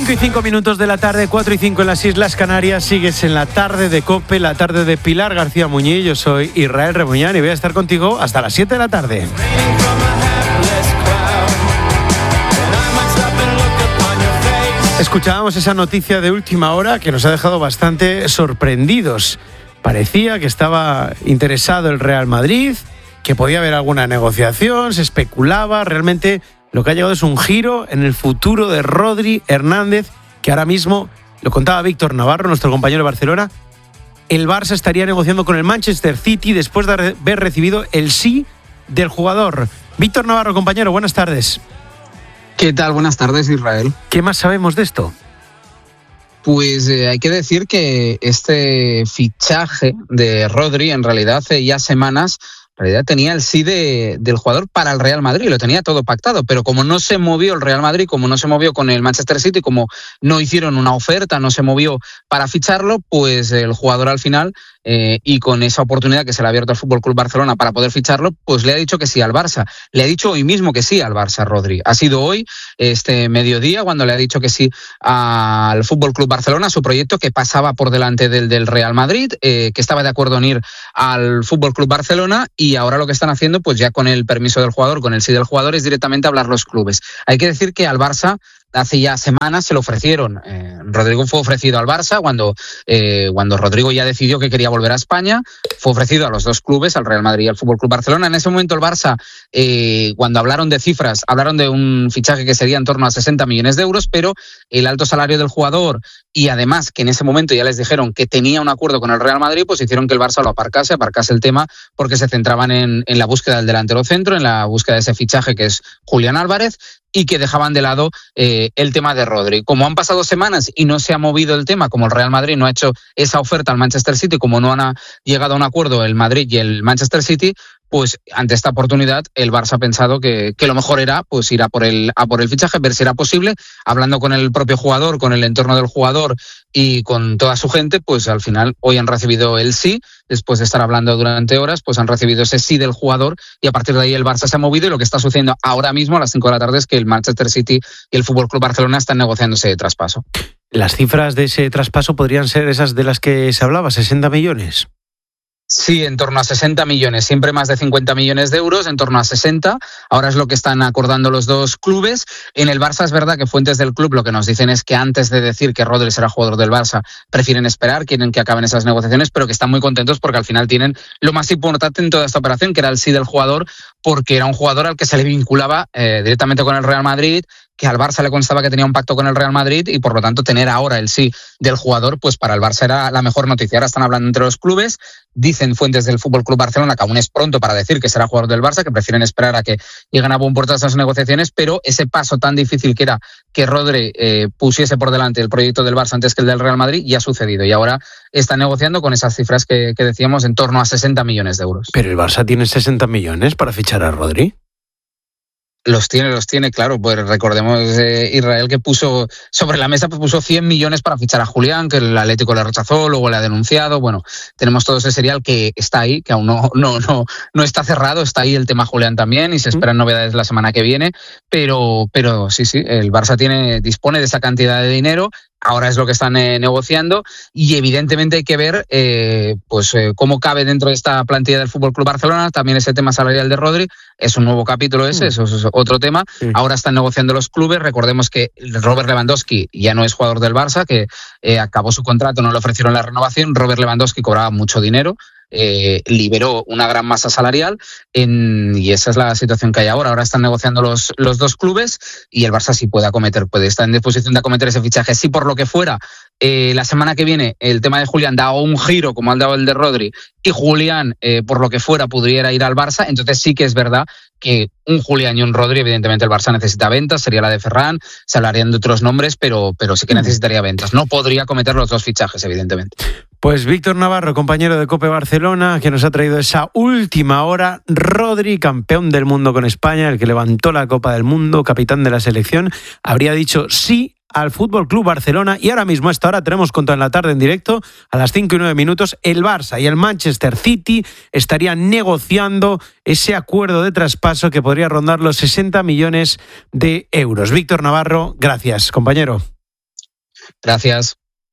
5 y 5 minutos de la tarde, 4 y 5 en las Islas Canarias. Sigues en la tarde de COPE, la tarde de Pilar García Muñiz. Yo soy Israel Remuñán y voy a estar contigo hasta las 7 de la tarde. Escuchábamos esa noticia de última hora que nos ha dejado bastante sorprendidos. Parecía que estaba interesado el Real Madrid, que podía haber alguna negociación, se especulaba. Realmente lo que ha llegado es un giro en el futuro de Rodri Hernández, que ahora mismo, lo contaba Víctor Navarro, nuestro compañero de Barcelona, el Barça estaría negociando con el Manchester City después de haber recibido el sí del jugador. Víctor Navarro, compañero, buenas tardes. ¿Qué tal? Buenas tardes, Israel. ¿Qué más sabemos de esto? Pues hay que decir que este fichaje de Rodri, en realidad hace ya semanas, en realidad tenía el sí del jugador para el Real Madrid, lo tenía todo pactado, pero como no se movió el Real Madrid, como no se movió con el Manchester City, como no hicieron una oferta, no se movió para ficharlo, pues el jugador al final, y con esa oportunidad que se le ha abierto al FC Barcelona para poder ficharlo, pues le ha dicho que sí al Barça. Le ha dicho hoy mismo que sí al Barça, Rodri. Ha sido hoy, este mediodía, cuando le ha dicho que sí al FC Barcelona, su proyecto que pasaba por delante del Real Madrid, que estaba de acuerdo en ir al FC Barcelona, y ahora lo que están haciendo, pues ya con el permiso del jugador, con el sí del jugador, es directamente hablar los clubes. Hay que decir que al Barça hace ya semanas se lo ofrecieron. Rodrigo fue ofrecido al Barça cuando Rodrigo ya decidió que quería volver a España. Fue ofrecido a los dos clubes, al Real Madrid y al FC Barcelona. En ese momento el Barça, cuando hablaron de cifras, hablaron de un fichaje que sería en torno a 60 millones de euros, pero el alto salario del jugador y además que en ese momento ya les dijeron que tenía un acuerdo con el Real Madrid, pues hicieron que el Barça lo aparcase el tema, porque se centraban en la búsqueda del delantero centro, en la búsqueda de ese fichaje que es Julián Álvarez, y que dejaban de lado el tema de Rodri. Como han pasado semanas y no se ha movido el tema, como el Real Madrid no ha hecho esa oferta al Manchester City, como no han llegado a un acuerdo el Madrid y el Manchester City, pues ante esta oportunidad el Barça ha pensado que lo mejor era pues ir a por el fichaje, ver si era posible, hablando con el propio jugador, con el entorno del jugador y con toda su gente, pues al final hoy han recibido el sí, después de estar hablando durante horas, pues han recibido ese sí del jugador, y a partir de ahí el Barça se ha movido, y lo que está sucediendo ahora mismo a las 5 de la tarde es que el Manchester City y el FC Barcelona están negociando ese traspaso. Las cifras de ese traspaso podrían ser esas de las que se hablaba, 60 millones. Sí, en torno a 60 millones, siempre más de 50 millones de euros, en torno a 60. Ahora es lo que están acordando los dos clubes. En el Barça es verdad que fuentes del club lo que nos dicen es que antes de decir que Rodri será jugador del Barça, prefieren esperar, quieren que acaben esas negociaciones, pero que están muy contentos porque al final tienen lo más importante en toda esta operación, que era el sí del jugador, porque era un jugador al que se le vinculaba directamente con el Real Madrid, que al Barça le constaba que tenía un pacto con el Real Madrid, y por lo tanto tener ahora el sí del jugador, pues para el Barça era la mejor noticia. Ahora están hablando entre los clubes, dicen fuentes del FC Barcelona que aún es pronto para decir que será jugador del Barça, que prefieren esperar a que lleguen a buen puerto esas negociaciones, pero ese paso tan difícil que era que Rodri pusiese por delante el proyecto del Barça antes que el del Real Madrid, ya ha sucedido, y ahora están negociando con esas cifras que decíamos, en torno a 60 millones de euros. ¿Pero el Barça tiene 60 millones para fichar a Rodri? Los tiene, claro. Pues recordemos Israel que puso sobre la mesa, pues puso 100 millones para fichar a Julián, que el Atlético le rechazó, luego le ha denunciado. Bueno, tenemos todo ese serial que está ahí, que aún no está cerrado, está ahí el tema Julián también, y se esperan novedades la semana que viene, pero sí, el Barça dispone de esa cantidad de dinero. Ahora es lo que están negociando, y evidentemente hay que ver cómo cabe dentro de esta plantilla del FC Barcelona. También ese tema salarial de Rodri es un nuevo capítulo eso es otro tema. Ahora están negociando los clubes. Recordemos que Robert Lewandowski ya no es jugador del Barça, que acabó su contrato, no le ofrecieron la renovación. Robert Lewandowski cobraba mucho dinero, liberó una gran masa salarial, y esa es la situación que hay ahora. Ahora están negociando los dos clubes, y el Barça sí puede estar en disposición de acometer ese fichaje. Si por lo que fuera la semana que viene el tema de Julián da un giro como ha dado el de Rodri, y Julián por lo que fuera pudiera ir al Barça, entonces sí que es verdad que un Julián y un Rodri, evidentemente el Barça necesita ventas, sería la de Ferran, se hablarían de otros nombres, pero sí que necesitaría ventas. No podría cometer los dos fichajes, evidentemente. Pues Víctor Navarro, compañero de COPE Barcelona, que nos ha traído esa última hora. Rodri, campeón del mundo con España, el que levantó la Copa del Mundo, capitán de la selección, habría dicho sí al FC Barcelona, y ahora mismo a esta hora tenemos Contra en la Tarde en directo a las 5 y 9 minutos. El Barça y el Manchester City estarían negociando ese acuerdo de traspaso que podría rondar los 60 millones de euros. Víctor Navarro, gracias, compañero. Gracias.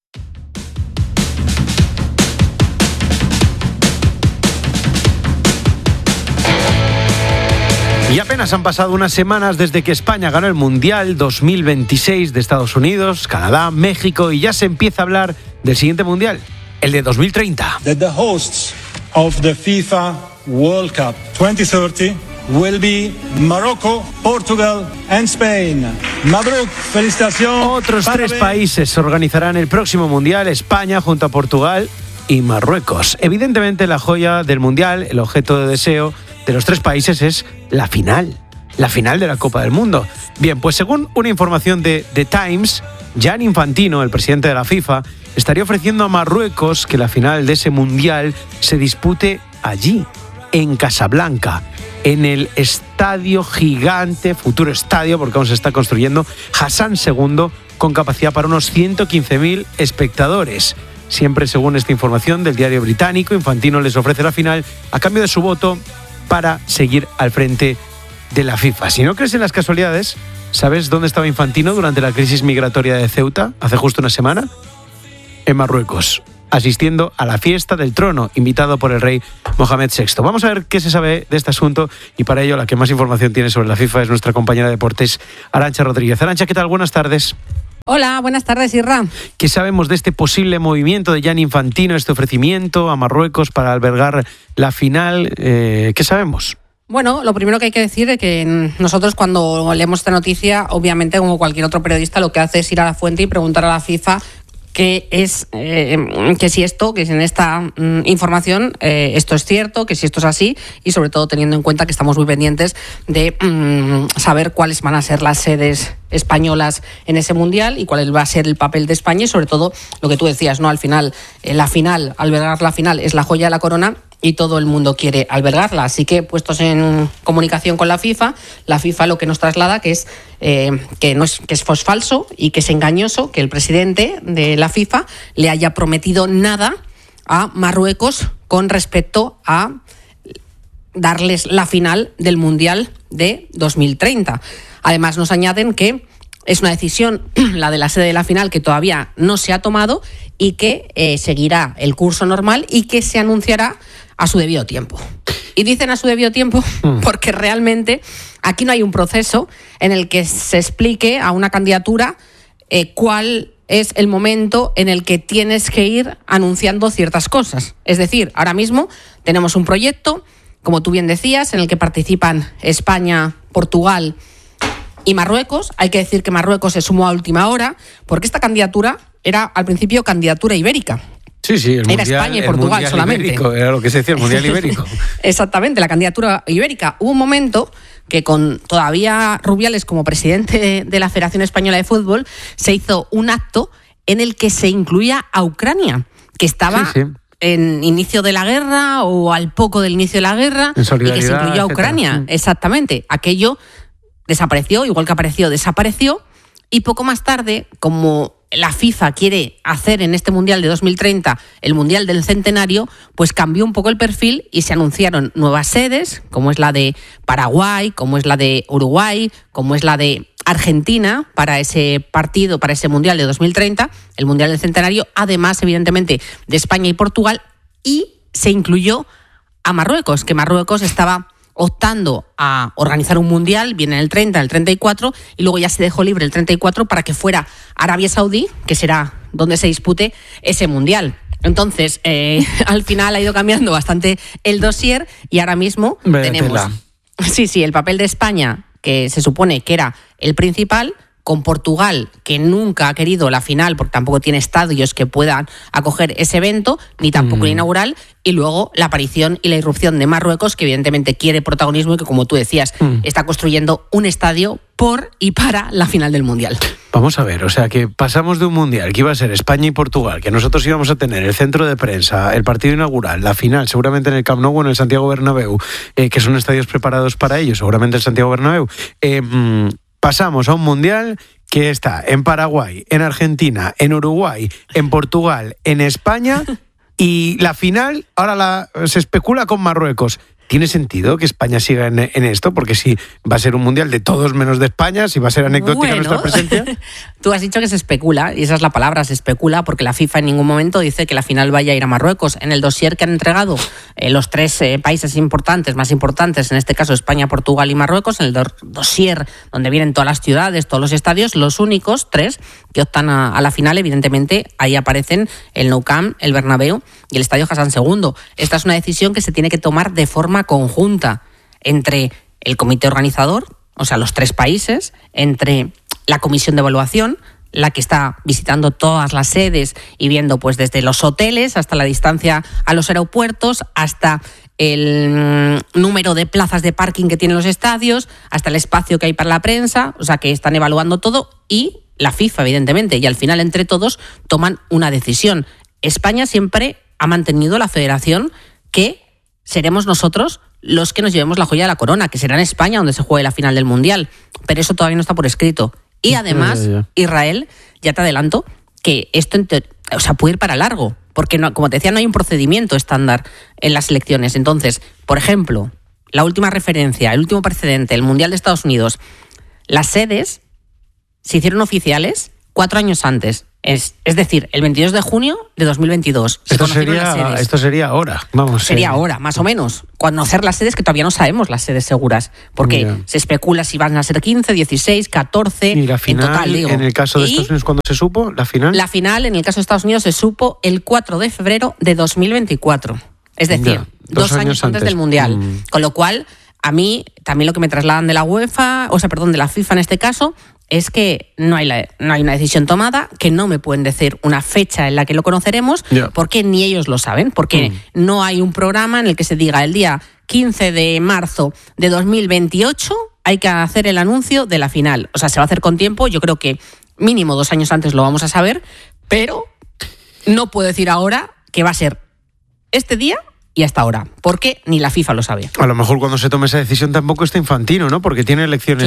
Y apenas han pasado unas semanas desde que España ganó el Mundial 2026 de Estados Unidos, Canadá, México, y ya se empieza a hablar del siguiente Mundial, el de 2030. That the hosts of the FIFA World Cup 2030 will be Morocco, Portugal and Spain. Mabruk, felicitaciones. Otros 3 países organizarán el próximo Mundial, España junto a Portugal y Marruecos. Evidentemente la joya del Mundial, el objeto de deseo de los 3 países es la final de la Copa del Mundo. Bien, pues según una información de The Times, Gianni Infantino, el presidente de la FIFA, estaría ofreciendo a Marruecos que la final de ese Mundial se dispute allí, en Casablanca, en el estadio gigante, futuro estadio, porque aún se está construyendo, Hassan II, con capacidad para unos 115.000 espectadores. Siempre según esta información del diario británico, Infantino les ofrece la final a cambio de su voto para seguir al frente de la FIFA. Si no crees en las casualidades, ¿sabes dónde estaba Infantino durante la crisis migratoria de Ceuta hace justo una semana? En Marruecos, asistiendo a la fiesta del trono, invitado por el rey Mohamed VI. Vamos a ver qué se sabe de este asunto, y para ello la que más información tiene sobre la FIFA es nuestra compañera de deportes, Arantxa Rodríguez. Arantxa, ¿qué tal? Buenas tardes. Hola, buenas tardes, Irra. ¿Qué sabemos de este posible movimiento de Gianni Infantino, este ofrecimiento a Marruecos para albergar la final? ¿Qué sabemos? Bueno, lo primero que hay que decir es que nosotros cuando leemos esta noticia, obviamente como cualquier otro periodista, lo que hace es ir a la fuente y preguntar a la FIFA que si en esta información esto es cierto, que si esto es así, y sobre todo teniendo en cuenta que estamos muy pendientes de saber cuáles van a ser las sedes españolas en ese Mundial y cuál va a ser el papel de España, y sobre todo lo que tú decías, ¿no? Al final, albergar la final es la joya de la corona y todo el mundo quiere albergarla. Así que, puestos en comunicación con la FIFA lo que nos traslada que es falso y que es engañoso que el presidente de la FIFA le haya prometido nada a Marruecos con respecto a darles la final del Mundial de 2030. Además, nos añaden que es una decisión, la de la sede de la final, que todavía no se ha tomado y que seguirá el curso normal y que se anunciará a su debido tiempo. Y dicen a su debido tiempo porque realmente aquí no hay un proceso en el que se explique a una candidatura cuál es el momento en el que tienes que ir anunciando ciertas cosas. Es decir, ahora mismo tenemos un proyecto, como tú bien decías, en el que participan España, Portugal y Marruecos. Hay que decir que Marruecos se sumó a última hora porque esta candidatura era al principio candidatura ibérica. Sí, el era mundial, España y Portugal solamente. Ibérico, era lo que se decía, el Mundial Ibérico. Exactamente, la candidatura ibérica. Hubo un momento que con todavía Rubiales como presidente de la Federación Española de Fútbol se hizo un acto en el que se incluía a Ucrania, que estaba en inicio de la guerra o al poco del inicio de la guerra, y que se incluyó a Ucrania. Exactamente. Aquello desapareció, igual que apareció, desapareció, y poco más tarde, como la FIFA quiere hacer en este Mundial de 2030 el Mundial del Centenario, pues cambió un poco el perfil y se anunciaron nuevas sedes, como es la de Paraguay, como es la de Uruguay, como es la de Argentina para ese partido, para ese Mundial de 2030, el Mundial del Centenario, además, evidentemente, de España y Portugal, y se incluyó a Marruecos, que Marruecos estaba optando a organizar un mundial, viene el 30, el 34, y luego ya se dejó libre el 34 para que fuera Arabia Saudí, que será donde se dispute ese mundial. Entonces, al final ha ido cambiando bastante el dossier y ahora mismo tenemos el papel de España, que se supone que era el principal, con Portugal, que nunca ha querido la final porque tampoco tiene estadios que puedan acoger ese evento, ni tampoco el inaugural, y luego la aparición y la irrupción de Marruecos, que evidentemente quiere protagonismo y que, como tú decías, está construyendo un estadio por y para la final del Mundial. Vamos a ver, o sea que pasamos de un Mundial que iba a ser España y Portugal, que nosotros íbamos a tener el centro de prensa, el partido inaugural, la final, seguramente en el Camp Nou o en el Santiago Bernabéu, que son estadios preparados para ello, seguramente el Santiago Bernabéu. Pasamos a un Mundial que está en Paraguay, en Argentina, en Uruguay, en Portugal, en España, y la final ahora se especula con Marruecos. ¿Tiene sentido que España siga en esto? Porque si va a ser un mundial de todos menos de España, si va a ser anecdótica nuestra presencia. Tú has dicho que se especula, y esa es la palabra, se especula, porque la FIFA en ningún momento dice que la final vaya a ir a Marruecos. En el dossier que han entregado los tres países más importantes, en este caso España, Portugal y Marruecos, en el dossier donde vienen todas las ciudades, todos los estadios, los únicos 3 que optan a la final, evidentemente, ahí aparecen el Nou Camp, el Bernabéu y el Estadio Hassan II. Esta es una decisión que se tiene que tomar de forma conjunta entre el comité organizador, o sea, los 3 países, entre la comisión de evaluación, la que está visitando todas las sedes y viendo pues desde los hoteles hasta la distancia a los aeropuertos, hasta el número de plazas de parking que tienen los estadios, hasta el espacio que hay para la prensa, o sea, que están evaluando todo, y la FIFA, evidentemente, y al final entre todos toman una decisión. España siempre ha mantenido la federación que seremos nosotros los que nos llevemos la joya de la corona, que será en España donde se juegue la final del Mundial, pero eso todavía no está por escrito. Y además, Israel, ya te adelanto, que esto puede ir para largo, porque no, como te decía, no hay un procedimiento estándar en las elecciones. Entonces, por ejemplo, la última referencia, el último precedente, el Mundial de Estados Unidos, las sedes se hicieron oficiales 4 años antes. Es decir, el 22 de junio de 2022. Esto sería ahora, Sería ahora, más o menos. Conocer las sedes, que todavía no sabemos las sedes seguras, porque se especula si van a ser 15, 16, 14, y la final, en total, digo. En el caso de Estados Unidos, ¿cuándo se supo la final? La final, en el caso de Estados Unidos, se supo el 4 de febrero de 2024. Es decir, 2 años antes del Mundial. Con lo cual, a mí, también lo que me trasladan de la UEFA, de la FIFA en este caso, es que no hay una decisión tomada, que no me pueden decir una fecha en la que lo conoceremos, porque ni ellos lo saben, porque no hay un programa en el que se diga el día 15 de marzo de 2028 hay que hacer el anuncio de la final. O sea, se va a hacer con tiempo, yo creo que mínimo 2 años antes lo vamos a saber, pero no puedo decir ahora que va a ser este día y hasta ahora, porque ni la FIFA lo sabe. A lo mejor cuando se tome esa decisión tampoco está Infantino, ¿no? Porque tiene elecciones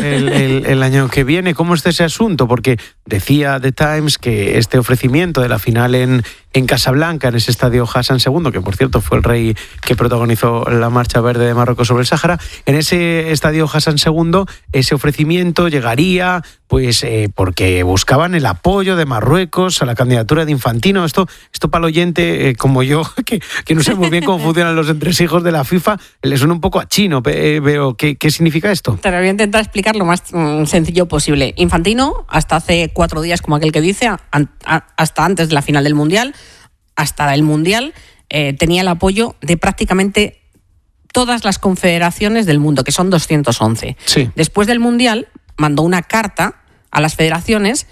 el año que viene. ¿Cómo está ese asunto? Porque decía The Times que este ofrecimiento de la final en Casablanca, en ese estadio Hassan II, que por cierto fue el rey que protagonizó la marcha verde de Marruecos sobre el Sáhara, en ese estadio Hassan II, ese ofrecimiento llegaría pues porque buscaban el apoyo de Marruecos a la candidatura de Infantino. Esto para el oyente como yo, que no sé muy bien cómo funcionan los entresijos de la FIFA, le suena un poco a chino. Veo, ¿qué significa esto? Te lo voy a intentar explicar lo más sencillo posible. Infantino, hasta hace 4 días, como aquel que dice, hasta antes de la final del Mundial, hasta el Mundial, tenía el apoyo de prácticamente todas las confederaciones del mundo, que son 211. Sí. Después del Mundial, mandó una carta a las federaciones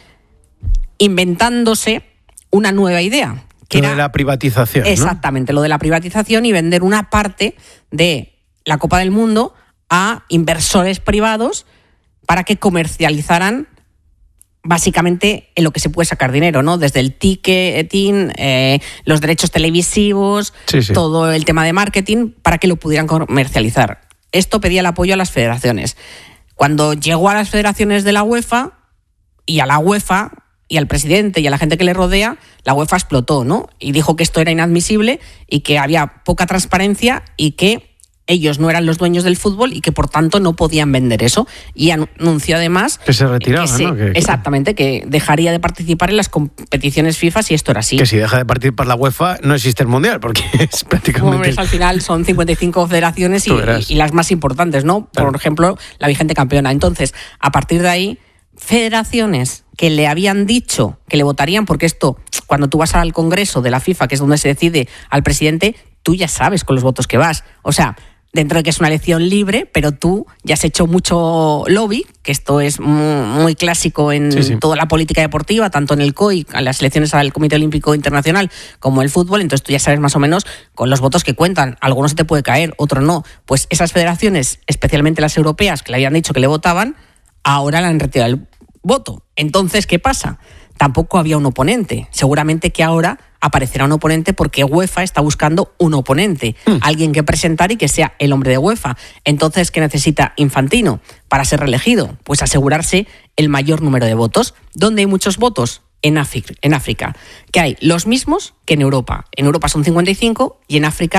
inventándose una nueva idea. Que lo de la privatización, exactamente, ¿no? Lo de la privatización y vender una parte de la Copa del Mundo a inversores privados para que comercializaran básicamente en lo que se puede sacar dinero, ¿no? Desde el ticketing, los derechos televisivos, todo el tema de marketing, para que lo pudieran comercializar. Esto pedía el apoyo a las federaciones. Cuando llegó a las federaciones de la UEFA y a la UEFA y al presidente y a la gente que le rodea, la UEFA explotó, ¿no? Y dijo que esto era inadmisible y que había poca transparencia y que ellos no eran los dueños del fútbol y que por tanto no podían vender eso. Y anunció además que se retiraba, ¿no? Exactamente, que dejaría de participar en las competiciones FIFA si esto era así. Que si deja de participar la UEFA no existe el Mundial, porque es prácticamente... Como ves, al final son 55 federaciones y las más importantes, ¿no? Por ejemplo, la vigente campeona. Entonces, a partir de ahí, federaciones que le habían dicho que le votarían, porque esto, cuando tú vas al Congreso de la FIFA, que es donde se decide al presidente, tú ya sabes con los votos que vas. O sea, dentro de que es una elección libre, pero tú ya has hecho mucho lobby, que esto es muy clásico en toda la política deportiva, tanto en el COI, en las elecciones al Comité Olímpico Internacional, como el fútbol. Entonces tú ya sabes más o menos con los votos que cuentan. Algunos se te puede caer, otros no. Pues esas federaciones, especialmente las europeas, que le habían dicho que le votaban, ahora le han retirado el voto. Entonces, ¿qué pasa? Tampoco había un oponente. Seguramente que ahora aparecerá un oponente porque UEFA está buscando un oponente, alguien que presentar y que sea el hombre de UEFA. Entonces, ¿qué necesita Infantino para ser reelegido? Pues asegurarse el mayor número de votos. ¿Dónde hay muchos votos? En África, que hay los mismos que en Europa. En Europa son 55 y en África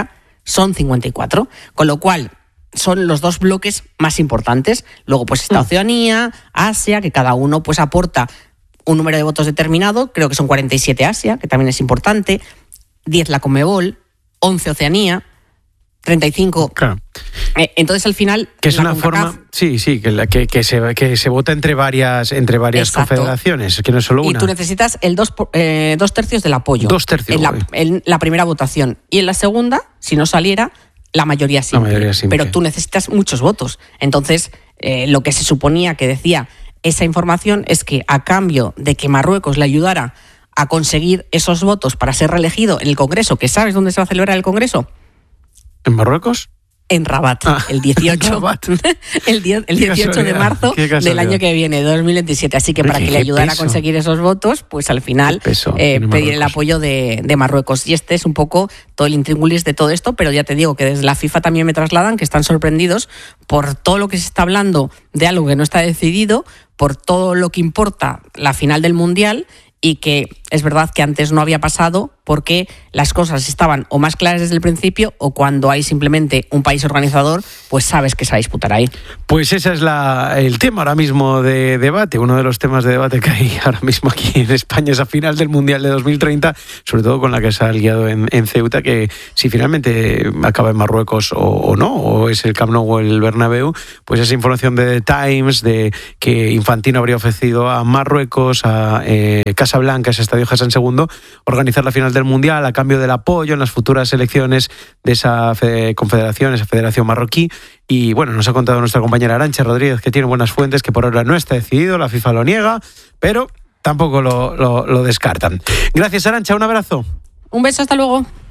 son 54, con lo cual son los dos bloques más importantes. Luego pues está Oceanía, Asia, que cada uno pues aporta un número de votos determinado, creo que son 47 Asia, que también es importante, 10 la Conmebol, 11 Oceanía, 35. Claro. Entonces al final que es una forma, que se vota entre varias confederaciones, que no es solo una. Y tú necesitas el 2 tercios del apoyo. 2 tercios. En la primera votación. Y en la segunda, si no saliera, la mayoría simple. Pero tú necesitas muchos votos. Entonces, lo que se suponía que decía esa información es que a cambio de que Marruecos le ayudara a conseguir esos votos para ser reelegido en el Congreso, que ¿sabes dónde se va a celebrar el Congreso? ¿En Marruecos? En Rabat, el 18, el 18 de marzo del año que viene, 2027. Así que para que le ayudara a conseguir esos votos, pues al final pedir el apoyo de Marruecos. Y este es un poco todo el intríngulis de todo esto, pero ya te digo que desde la FIFA también me trasladan que están sorprendidos por todo lo que se está hablando de algo que no está decidido, por todo lo que importa la final del Mundial, y que es verdad que antes no había pasado porque las cosas estaban o más claras desde el principio, o cuando hay simplemente un país organizador, pues sabes que se va a disputar ahí. Pues ese es el tema ahora mismo de debate, uno de los temas de debate que hay ahora mismo aquí en España, esa final del Mundial de 2030, sobre todo con la que se ha liado en Ceuta, que si finalmente acaba en Marruecos o no, o es el Camp Nou o el Bernabéu, pues esa información de The Times de que Infantino habría ofrecido a Marruecos, a Casablanca, ese estadio Hassan II, organizar la final del Mundial a cambio del apoyo en las futuras elecciones de esa confederación, esa federación marroquí. Y bueno, nos ha contado nuestra compañera Arantxa Rodríguez que tiene buenas fuentes, que por ahora no está decidido, la FIFA lo niega, pero tampoco lo descartan. Gracias, Arantxa, un abrazo. Un beso, hasta luego.